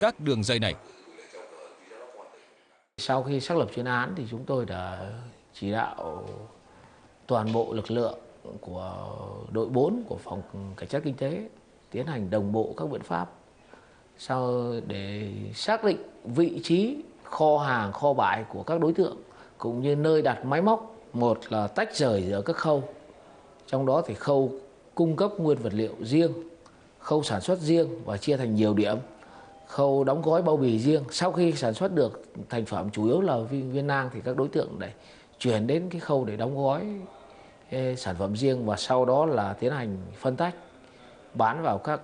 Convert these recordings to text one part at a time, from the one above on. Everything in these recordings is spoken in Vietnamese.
các đường dây này. Sau khi xác lập chuyên án thì chúng tôi đã chỉ đạo toàn bộ lực lượng của đội 4 của phòng cảnh sát kinh tế tiến hành đồng bộ các biện pháp sau để xác định vị trí kho hàng, kho bãi của các đối tượng cũng như nơi đặt máy móc. Một là tách rời giữa các khâu, trong đó thì khâu cung cấp nguyên vật liệu riêng, khâu sản xuất riêng và chia thành nhiều điểm, khâu đóng gói bao bì riêng. Sau khi sản xuất được thành phẩm chủ yếu là viên nang thì các đối tượng để chuyển đến cái khâu để đóng gói sản phẩm riêng và sau đó là tiến hành phân tách bán vào các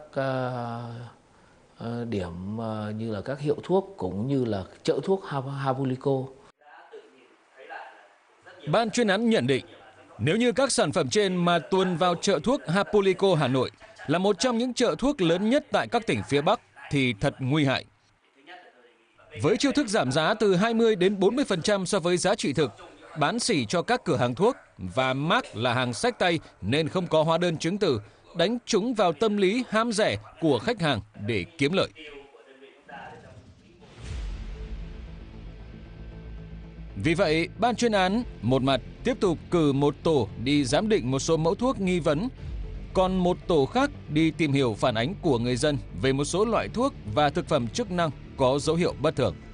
điểm như là các hiệu thuốc cũng như là chợ thuốc Hapulico. Ban chuyên án nhận định nếu như các sản phẩm trên mà tuồn vào chợ thuốc Hapulico Hà Nội là một trong những chợ thuốc lớn nhất tại các tỉnh phía Bắc thì thật nguy hại. Với chiêu thức giảm giá từ 20 đến 40% so với giá trị thực, bán sỉ cho các cửa hàng thuốc và mác là hàng xách tay nên không có hóa đơn chứng từ, đánh trúng vào tâm lý ham rẻ của khách hàng để kiếm lợi. Vì vậy, ban chuyên án một mặt tiếp tục cử một tổ đi giám định một số mẫu thuốc nghi vấn, còn một tổ khác đi tìm hiểu phản ánh của người dân về một số loại thuốc và thực phẩm chức năng có dấu hiệu bất thường.